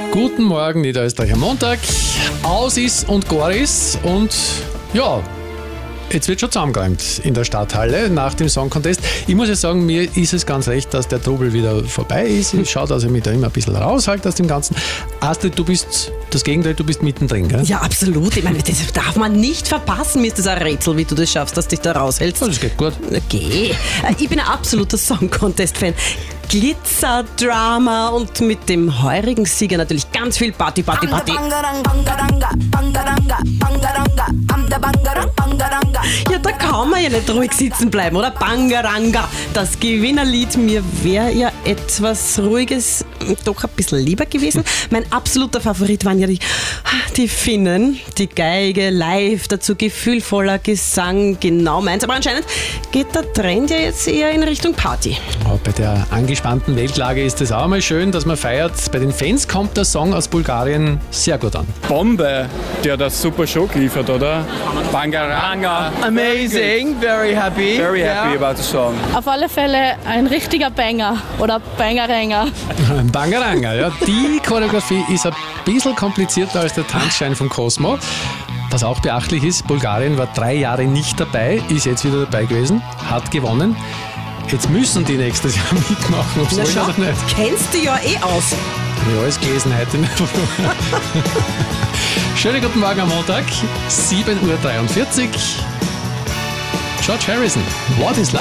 Guten Morgen, Niederösterreich am Montag. Aus ist und gar ist und ja, jetzt wird schon zusammengeräumt in der Stadthalle nach dem Song Contest. Ich muss ja sagen, mir ist es ganz recht, dass der Trubel wieder vorbei ist. Ich schaue, dass ich mich da immer ein bisschen raushalte aus dem Ganzen. Astrid, du bist das Gegenteil, du bist mittendrin, gell? Ja, absolut. Ich meine, das darf man nicht verpassen. Mir ist das ein Rätsel, wie du das schaffst, dass du dich da raushältst. Das geht gut. Okay. Ich bin ein absoluter Song-Contest-Fan. Glitzer, Drama und mit dem heurigen Sieger natürlich ganz viel Party. Ja, da kann man ja nicht ruhig sitzen bleiben, oder? Bangaranga, das Gewinnerlied. Mir wäre ja etwas Ruhiges doch ein bisschen lieber gewesen. Mein absoluter Favorit waren ja die Finnen. Die Geige live, dazu gefühlvoller Gesang, genau meins. Aber anscheinend geht der Trend ja jetzt eher in Richtung Party. Oh, bei der angespannten Weltlage ist es auch mal schön, dass man feiert. Bei den Fans kommt der Song aus Bulgarien sehr gut an. Bombe, der hat das super Show geliefert, oder? Bangaranga. Amazing, very happy. Very happy about the song. Auf alle Fälle ein richtiger Banger oder Bangaranga. Bangaranga, ja. Die Choreografie ist ein bisschen komplizierter als der Tanzschein von Cosmo. Was auch beachtlich ist, Bulgarien war 3 Jahre nicht dabei, ist jetzt wieder dabei gewesen, hat gewonnen. Jetzt müssen die nächstes Jahr mitmachen, ob sie wollen oder nicht. Kennst du ja aus. Ich habe alles gelesen heute. Schönen guten Morgen am Montag, 7.43 Uhr. George Harrison, What is Love?